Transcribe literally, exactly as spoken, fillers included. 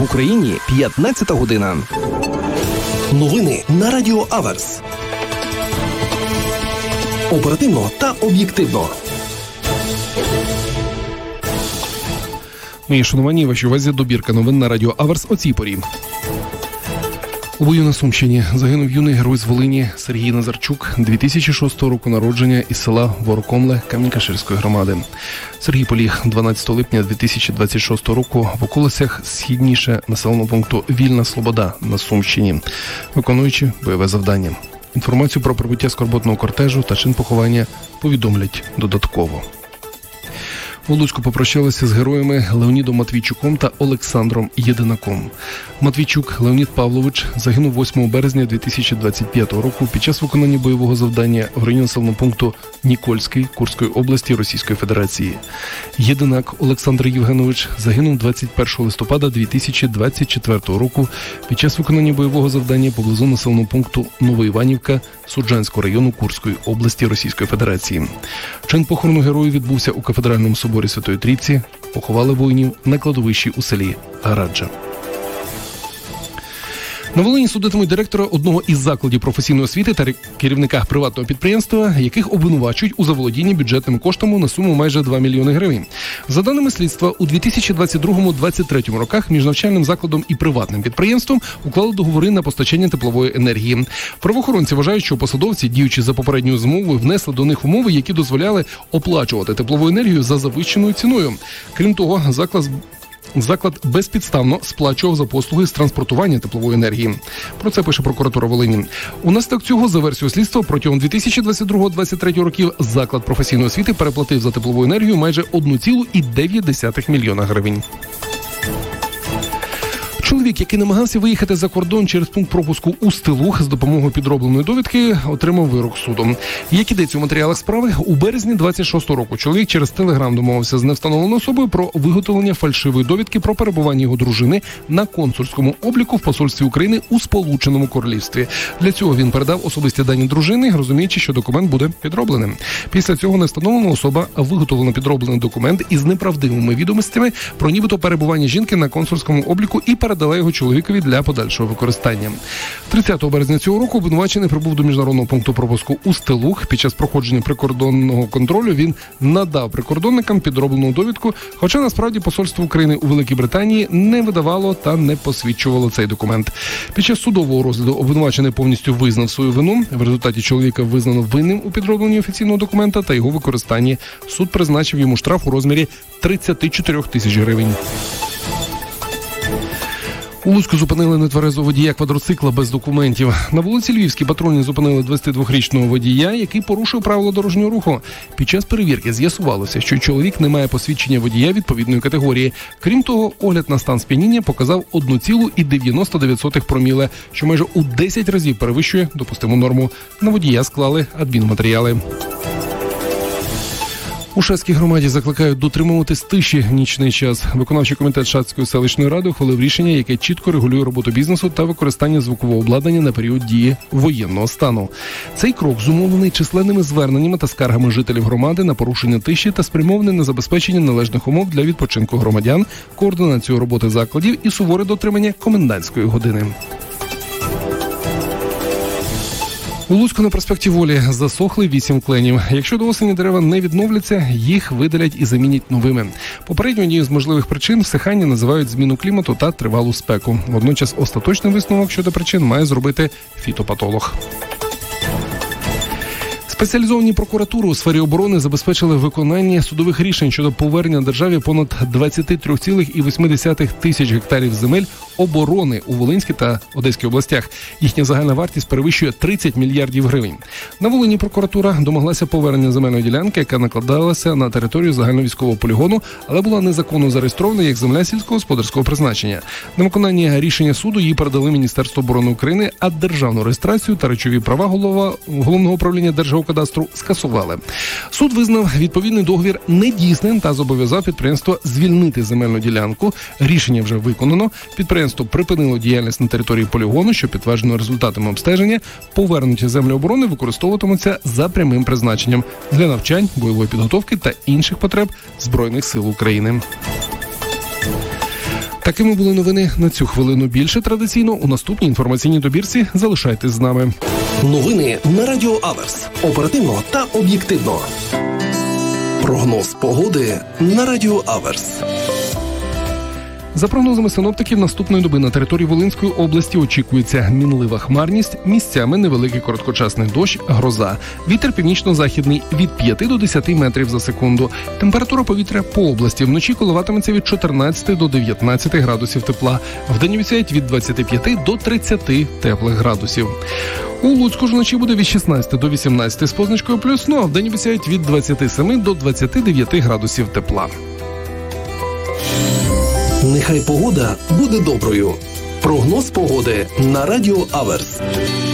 В Україні п'ятнадцята година. Новини на Радіо Аверс. Оперативно та об'єктивно. Мої шановані, вашій увазі добірка новин на Радіо Аверс о цій порі. У бою на Сумщині загинув юний герой з Волині Сергій Назарчук, дві тисячі шостого року народження, із села Ворокомле Камінь-Каширської громади. Сергій поліг дванадцятого липня дві тисячі двадцять шостого року в околицях східніше населеного пункту Вільна Слобода на Сумщині, виконуючи бойове завдання. Інформацію про прибуття скорботного кортежу та чин поховання повідомлять додатково. У Луцьку попрощалися з героями Леонідом Матвійчуком та Олександром Єдинаком. Матвійчук Леонід Павлович загинув восьмого березня дві тисячі двадцять п'ятого року під час виконання бойового завдання в районі населеного пункту Нікольський Курської області Російської Федерації. Єдинак Олександр Євгенович загинув двадцять першого листопада дві тисячі двадцять четвертого року під час виконання бойового завдання поблизу населеного пункту Новоіванівка Суджанського району Курської області Російської Федерації. Чин похорону герою відбувся у кафедральному соборі Святої Трійці. Поховали воїнів на кладовищі у селі Гараджа. На Волині судитимуть директора одного із закладів професійної освіти та керівника приватного підприємства, яких обвинувачують у заволодінні бюджетними коштами на суму майже два мільйони гривень. За даними слідства, у дві тисячі двадцять другому - двадцять третьому роках між навчальним закладом і приватним підприємством уклали договори на постачання теплової енергії. Правоохоронці вважають, що посадовці, діючи за попередньою змовою, внесли до них умови, які дозволяли оплачувати теплову енергію за завищеною ціною. Крім того, заклад Заклад безпідставно сплачував за послуги з транспортування теплової енергії. Про це пише прокуратура Волині. Унаслідок цього, за версією слідства, протягом дві тисячі двадцять другого - двадцять третього років заклад професійної освіти переплатив за теплову енергію майже один цілих дев'ять десятих мільйона гривень. Чоловік, який намагався виїхати за кордон через пункт пропуску у Стилух з допомогою підробленої довідки, отримав вирок суду. Як ідеться у матеріалах справи, у березні двадцять шостого року чоловік через Телеграм домовився з невстановленою особою про виготовлення фальшивої довідки про перебування його дружини на консульському обліку в посольстві України у Сполученому Королівстві. Для цього він передав особисті дані дружини, розуміючи, що документ буде підробленим. Після цього невстановлена особа виготовила підроблений документ із неправдивими відомостями про нібито перебування жінки на консульському обліку і передав дала його чоловікові для подальшого використання. тридцятого березня цього року обвинувачений прибув до міжнародного пункту пропуску у Стилух. Під час проходження прикордонного контролю він надав прикордонникам підроблену довідку, хоча насправді посольство України у Великій Британії не видавало та не посвідчувало цей документ. Під час судового розгляду обвинувачений повністю визнав свою вину. В результаті чоловіка визнано винним у підробленні офіційного документа та його використанні. Суд призначив йому штраф у розмірі тридцять чотири тисячі гривень. У Луцьку зупинили нетверезого водія квадроцикла без документів. На вулиці Львівській патрульні зупинили двадцятидвохрічного водія, який порушив правила дорожнього руху. Під час перевірки з'ясувалося, що чоловік не має посвідчення водія відповідної категорії. Крім того, огляд на стан сп'яніння показав один цілих дев'яносто дев'ять сотих проміле, що майже у десять разів перевищує допустиму норму. На водія склали адмінматеріали. У Шацькій громаді закликають дотримуватись тиші в нічний час. Виконавчий комітет Шацької селищної ради ухвалив рішення, яке чітко регулює роботу бізнесу та використання звукового обладнання на період дії воєнного стану. Цей крок зумовлений численними зверненнями та скаргами жителів громади на порушення тиші та спрямований на забезпечення належних умов для відпочинку громадян, координацію роботи закладів і суворе дотримання комендантської години. У Луцьку на проспекті Волі засохли вісім кленів. Якщо до осені дерева не відновляться, їх видалять і замінять новими. Попередньо однією з можливих причин всихання називають зміну клімату та тривалу спеку. Водночас остаточний висновок щодо причин має зробити фітопатолог. Спеціалізовані прокуратури у сфері оборони забезпечили виконання судових рішень щодо повернення державі понад двадцять три цілих вісім десятих тисяч гектарів земель оборони у Волинській та Одеській областях. Їхня загальна вартість перевищує тридцять мільярдів гривень. На Волині прокуратура домоглася повернення земельної ділянки, яка накладалася на територію загальновійськового полігону, але була незаконно зареєстрована як земля сільськогосподарського призначення. На виконання рішення суду її передали Міністерство оборони України, а державну реєстрацію та речові права голова Головного управління Держгеокадастру скасували. Суд визнав відповідний договір недійсним та зобов'язав підприємство звільнити земельну ділянку. Рішення вже виконано. Підприємство припинило діяльність на території полігону, що підтверджено результатами обстеження. Повернуті землі оборони використовуватимуться за прямим призначенням для навчань, бойової підготовки та інших потреб Збройних сил України. Такими були новини на цю хвилину. Більше традиційно у наступній інформаційній добірці. Залишайтесь з нами. Новини на Радіо Аверс. Оперативно та об'єктивно. Прогноз погоди на Радіо Аверс. За прогнозами синоптиків, наступної доби на території Волинської області очікується мінлива хмарність, місцями невеликий короткочасний дощ, гроза. Вітер північно-західний від п'яти до десяти метрів за секунду. Температура повітря по області вночі коливатиметься від чотирнадцяти до дев'ятнадцяти градусів тепла. Вдень обіцяють від двадцяти п'яти до тридцяти теплих градусів. У Луцьку ж вночі буде від шістнадцяти до вісімнадцяти з позначкою плюс, ну а вдень обіцяють від двадцяти семи до двадцяти дев'яти градусів тепла. Нехай погода буде доброю. Прогноз погоди на Радіо Аверс.